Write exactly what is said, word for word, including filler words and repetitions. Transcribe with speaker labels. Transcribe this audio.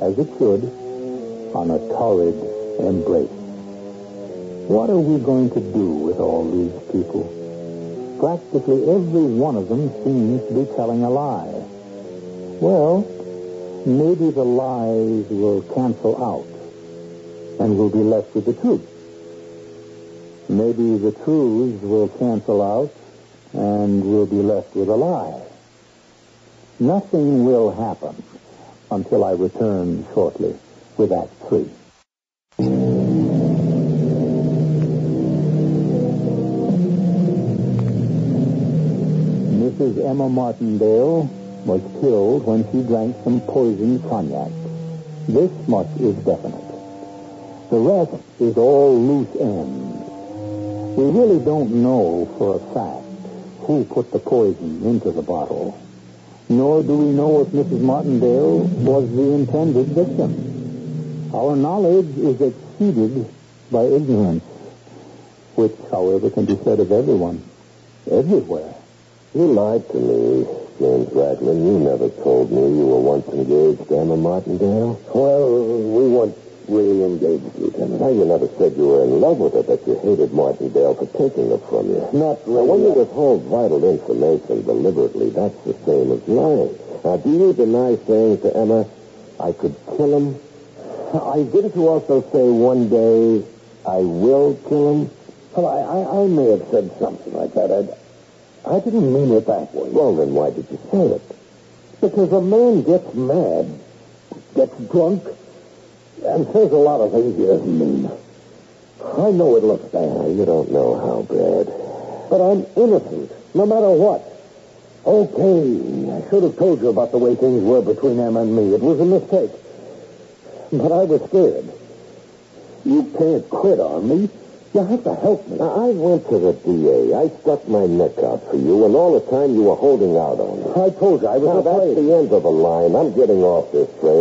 Speaker 1: as it should, on a torrid embrace. What are we going to do with all these people? Practically every one of them seems to be telling a lie. Well, maybe the lies will cancel out, and we'll be left with the truth. Maybe the truths will cancel out, and we'll be left with a lie. Nothing will happen until I return shortly with Act Three. Missus Emma Martindale was killed when she drank some poisoned cognac. This much is definite. The rest is all loose ends. We really don't know for a fact who put the poison into the bottle, nor do we know if Missus Martindale was the intended victim. Our knowledge is exceeded by ignorance, which, however, can be said of everyone, everywhere.
Speaker 2: You lied to me, James Ragland. You never told me you were once engaged to Emma Martindale.
Speaker 3: Well, we weren't really engaged, Lieutenant.
Speaker 2: Now, you never said you were in love with her, but you hated Martindale for taking her from you.
Speaker 3: Not really.
Speaker 2: Now, when you withhold vital information deliberately, that's the same as lying. Now, do you deny saying to Emma, I could kill him?
Speaker 3: I didn't you also say one day, I will kill him? Well, I, I, I may have said something like that. I, I didn't mean it that way.
Speaker 2: Well, then why did you say it?
Speaker 3: Because a man gets mad, gets drunk, and says a lot of things he doesn't mean. I know it looks bad.
Speaker 2: You don't know how bad.
Speaker 3: But I'm innocent, no matter what. Okay, I should have told you about the way things were between Emma and me. It was a mistake. But I was scared. You can't quit on me. You have to help me.
Speaker 2: Now, I went to the D A. I stuck my neck out for you, and all the time you were holding out on me.
Speaker 3: I told you I was
Speaker 2: now,
Speaker 3: afraid.
Speaker 2: That's the end of the line. I'm getting off this train.